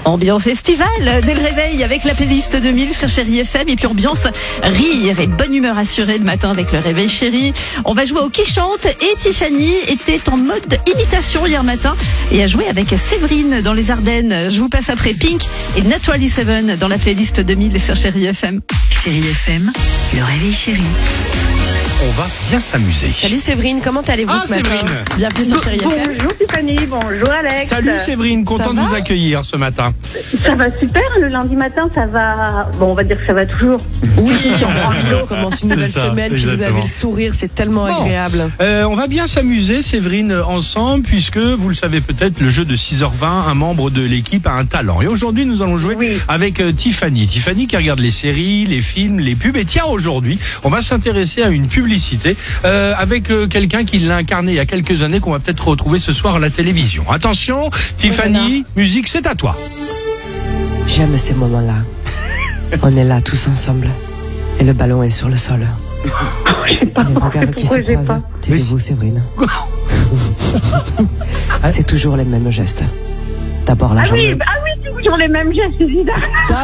Ambiance estivale dès le réveil avec la playlist 2000 sur Chérie FM et puis ambiance rire et bonne humeur assurée le matin avec le réveil chéri. On va jouer au qui chante et Tiffany était en mode imitation hier matin et a joué avec Séverine dans les Ardennes. Je vous passe après Pink et Naturally Seven dans la playlist 2000 sur Chérie FM. Chérie FM, le réveil chéri. On va bien s'amuser. Salut Séverine, comment allez-vous ce matin? Séverine. Bienvenue sur Chérie FM. Bonjour Tiffany, bonjour Alex. Salut Séverine, content de vous accueillir ce matin. Ça va super, le lundi matin ça va, bon on va dire que ça va toujours. Oui, on commence une nouvelle C'est ça, semaine, puis vous exactement. avez le sourire, c'est tellement agréable. On va bien s'amuser Séverine ensemble puisque vous le savez peut-être, le jeu de 6h20, un membre de l'équipe a un talent. Et aujourd'hui nous allons jouer avec Tiffany. Tiffany qui regarde les séries, les films, les pubs. Et tiens, aujourd'hui on va s'intéresser à une publicité avec quelqu'un qui l'a incarné il y a quelques années qu'on va peut-être retrouver ce soir à la télévision. Attention Tiffany, musique c'est à toi. J'aime ces moments-là. On est là tous ensemble. Et le ballon est sur le sol. J'ai pas Les regards qui se pourquoi j'ai croisent. pas. Taisez-vous Séverine. C'est toujours les mêmes gestes. D'abord la jambe. C'est toujours les mêmes gestes, évidemment.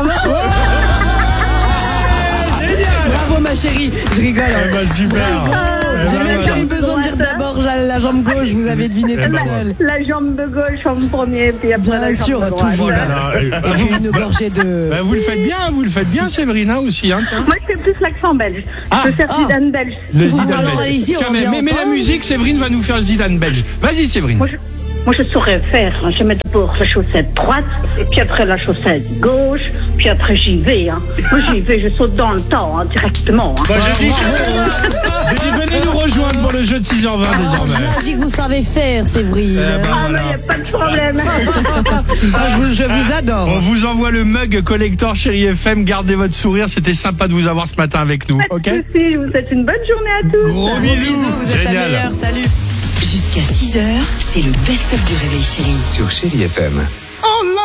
Bravo ma chérie, je rigole. Super. J'ai même pas eu besoin de dire d'abord la jambe gauche, vous avez deviné toute seule. La jambe de gauche en premier, puis après la Bien jambe sûr, de droite. toujours. Et puis une gorgée de... Vous le faites bien Séverine aussi. Hein, tiens. Moi je fais plus l'accent belge. Je fais Zidane belge. Le Zidane Alors, belge. ici, on Tiens, va bien mais la entendre. musique, Séverine va nous faire le Zidane belge. Vas-y Séverine. Moi je saurais faire, hein. Je mets d'abord la chaussette droite, puis après la chaussette gauche, puis après j'y vais. Hein. Moi j'y vais, je saute dans le temps, hein, directement. Hein. Bah, je dis venez nous rejoindre pour le jeu de 6h20 désormais. Je dis que vous savez faire, Séverine. Ah mais y a pas de problème. Je vous adore. On vous envoie le mug collector Chérie FM. Gardez votre sourire, c'était sympa de vous avoir ce matin avec nous. Pas Ok. de soucis, je vous souhaite une bonne journée à tous. Gros Bisous, vous êtes la Génial. meilleure, salut. Jusqu'à 6h, c'est le best-of du réveil chéri. Sur Chérie FM.